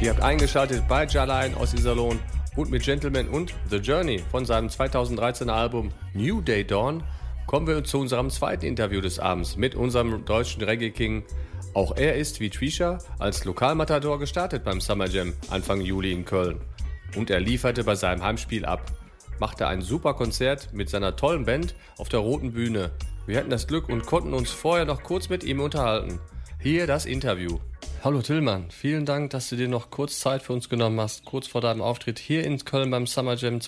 Ihr habt eingeschaltet bei Jalain aus Iserlohn und mit Gentleman und The Journey von seinem 2013er Album New Day Dawn kommen wir zu unserem zweiten Interview des Abends mit unserem deutschen Reggae-King. Auch er ist wie Trisha als Lokalmatador gestartet beim Summer Jam Anfang Juli in Köln. Und er lieferte bei seinem Heimspiel ab. Machte ein super Konzert mit seiner tollen Band auf der Roten Bühne. Wir hatten das Glück und konnten uns vorher noch kurz mit ihm unterhalten. Hier das Interview. Hallo Tillmann, vielen Dank, dass du dir noch kurz Zeit für uns genommen hast, kurz vor deinem Auftritt hier in Köln beim Summer Jam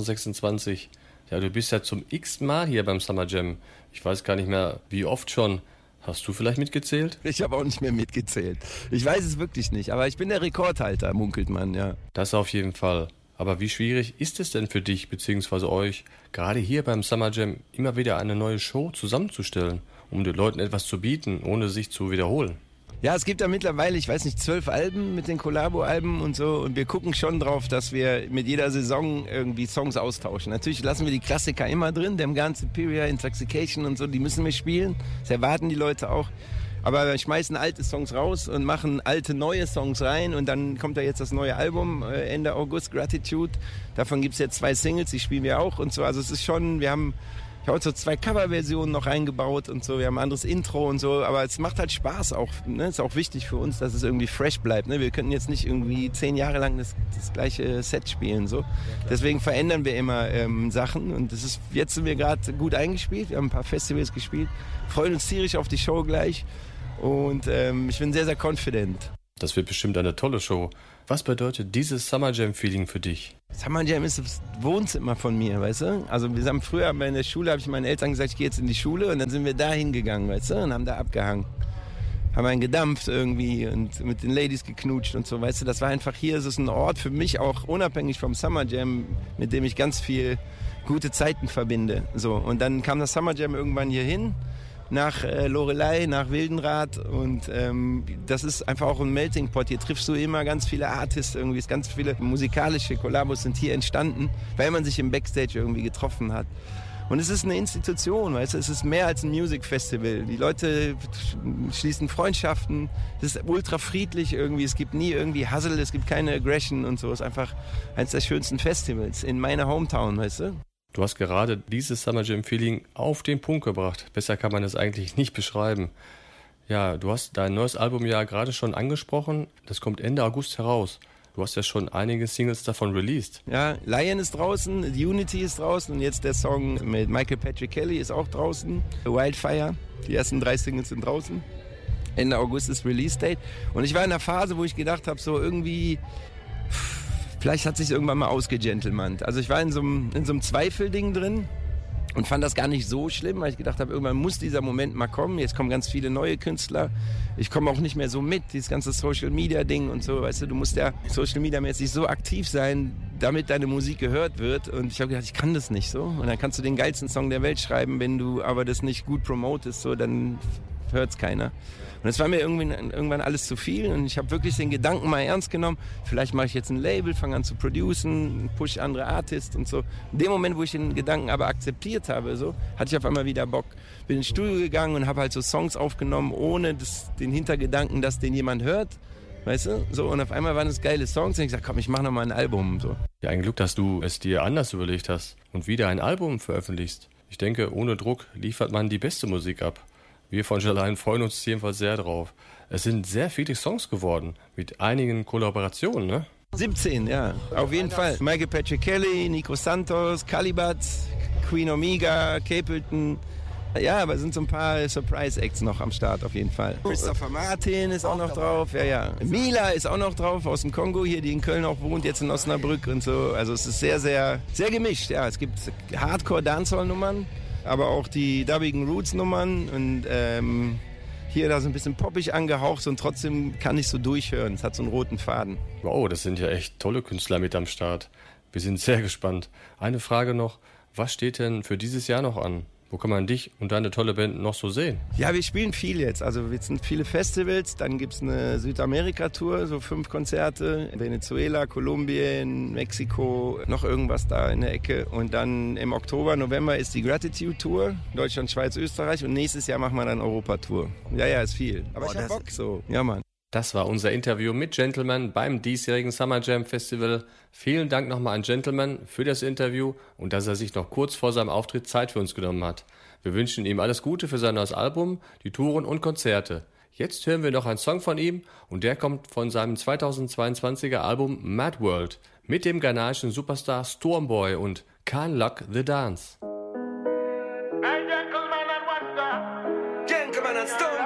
2026. Ja, du bist ja zum x-ten Mal hier beim Summer Jam. Ich weiß gar nicht mehr, wie oft schon. Hast du vielleicht mitgezählt? Ich habe auch nicht mehr mitgezählt. Ich weiß es wirklich nicht, aber ich bin der Rekordhalter, munkelt man, ja. Das auf jeden Fall. Aber wie schwierig ist es denn für dich bzw. euch, gerade hier beim Summer Jam immer wieder eine neue Show zusammenzustellen, um den Leuten etwas zu bieten, ohne sich zu wiederholen? Ja, es gibt da mittlerweile, 12 Alben mit den Collabo-Alben und so. Und wir gucken schon drauf, dass wir mit jeder Saison irgendwie Songs austauschen. Natürlich lassen wir die Klassiker immer drin. Dem ganzen Superior, Intoxication und so, die müssen wir spielen. Das erwarten die Leute auch. Aber wir schmeißen alte Songs raus und machen alte, neue Songs rein. Und dann kommt da jetzt das neue Album, Ende August, Gratitude. Davon gibt es jetzt 2 Singles, die spielen wir auch und so. Also es ist schon, ich habe so 2 Coverversionen noch eingebaut und so, wir haben ein anderes Intro und so, aber es macht halt Spaß auch, ne? Ist auch wichtig für uns, dass es irgendwie fresh bleibt, ne? Wir könnten jetzt nicht irgendwie 10 Jahre lang das gleiche Set spielen, so. Deswegen verändern wir immer Sachen und jetzt sind wir gerade gut eingespielt, wir haben ein paar Festivals gespielt, freuen uns tierisch auf die Show gleich und ich bin sehr, sehr confident. Das wird bestimmt eine tolle Show. Was bedeutet dieses Summer Jam Feeling für dich? Summer Jam ist das Wohnzimmer von mir, weißt du? Also wir haben früher in der Schule, habe ich meinen Eltern gesagt, ich gehe jetzt in die Schule und dann sind wir da hingegangen, weißt du? Und haben da abgehangen. Haben einen gedampft irgendwie und mit den Ladies geknutscht und so, weißt du? Das war einfach hier, es ist ein Ort für mich auch unabhängig vom Summer Jam, mit dem ich ganz viel gute Zeiten verbinde. So, und dann kam das Summer Jam irgendwann hier hin. Nach Loreley, nach Wildenrad und das ist einfach auch ein Melting Pot. Hier triffst du immer ganz viele Artists, irgendwie ganz viele musikalische Kollabos sind hier entstanden, weil man sich im Backstage irgendwie getroffen hat. Und es ist eine Institution, weißt du, es ist mehr als ein Music Festival. Die Leute schließen Freundschaften, es ist ultra friedlich irgendwie, es gibt nie irgendwie Hassel, es gibt keine Aggression und so. Es ist einfach eines der schönsten Festivals in meiner Hometown, weißt du. Du hast gerade dieses Summer Jam Feeling auf den Punkt gebracht. Besser kann man es eigentlich nicht beschreiben. Ja, du hast dein neues Album ja gerade schon angesprochen. Das kommt Ende August heraus. Du hast ja schon einige Singles davon released. Ja, Lion ist draußen, Unity ist draußen und jetzt der Song mit Michael Patrick Kelly ist auch draußen. Wildfire, die ersten 3 Singles sind draußen. Ende August ist Release Date. Und ich war in einer Phase, wo ich gedacht habe, so irgendwie... Vielleicht hat sich irgendwann mal ausgegentlemannt. Also ich war in so einem Zweifelding drin und fand das gar nicht so schlimm, weil ich gedacht habe, irgendwann muss dieser Moment mal kommen. Jetzt kommen ganz viele neue Künstler. Ich komme auch nicht mehr so mit, dieses ganze Social-Media-Ding und so. Weißt du musst ja Social-Media-mäßig so aktiv sein, damit deine Musik gehört wird. Und ich habe gedacht, ich kann das nicht so. Und dann kannst du den geilsten Song der Welt schreiben, wenn du aber das nicht gut promotest, so, dann hört's keiner. Und es war mir irgendwann alles zu viel und ich habe wirklich den Gedanken mal ernst genommen, vielleicht mache ich jetzt ein Label, fange an zu producen, push andere Artists und so. In dem Moment, wo ich den Gedanken aber akzeptiert habe, so, hatte ich auf einmal wieder Bock. Bin ins Studio gegangen und habe halt so Songs aufgenommen, ohne den Hintergedanken, dass den jemand hört. Weißt du? So, und auf einmal waren es geile Songs und ich gesagt, komm, ich mache nochmal ein Album. So. Ja, ein Glück, dass du es dir anders überlegt hast und wieder ein Album veröffentlichst. Ich denke, ohne Druck liefert man die beste Musik ab. Wir von Jalain freuen uns jedenfals sehr drauf. Es sind sehr viele Songs geworden, mit einigen Kollaborationen, ne? 17, ja, auf jeden Fall. Michael Patrick Kelly, Nico Santos, Calibat, Queen Omega, Capleton. Ja, aber es sind so ein paar Surprise-Acts noch am Start auf jeden Fall. Christopher Martin ist auch noch drauf, ja. Mila ist auch noch drauf, aus dem Kongo hier, die in Köln auch wohnt, jetzt in Osnabrück und so. Also es ist sehr, sehr, sehr gemischt, ja. Es gibt Hardcore-Dancehall-Nummern, aber auch die dubbigen Roots-Nummern und hier da so ein bisschen poppig angehaucht und trotzdem kann ich so durchhören. Es hat so einen roten Faden. Wow, das sind ja echt tolle Künstler mit am Start. Wir sind sehr gespannt. Eine Frage noch, was steht denn für dieses Jahr noch an? Wo kann man dich und deine tolle Band noch so sehen? Ja, wir spielen viel jetzt. Also jetzt sind viele Festivals, dann gibt es eine Südamerika-Tour, so 5 Konzerte. Venezuela, Kolumbien, Mexiko, noch irgendwas da in der Ecke. Und dann im Oktober, November ist die Gratitude-Tour, Deutschland, Schweiz, Österreich. Und nächstes Jahr machen wir dann Europa-Tour. Ja, ist viel. Aber ich hab Bock so. Ja, Mann. Das war unser Interview mit Gentleman beim diesjährigen Summer Jam Festival. Vielen Dank nochmal an Gentleman für das Interview und dass er sich noch kurz vor seinem Auftritt Zeit für uns genommen hat. Wir wünschen ihm alles Gute für sein neues Album, die Touren und Konzerte. Jetzt hören wir noch einen Song von ihm und der kommt von seinem 2022er Album Mad World mit dem ghanaischen Superstar Stormboy und Can't Lock the Dance. Hey, gentleman and wonder. Gentleman and Stormboy.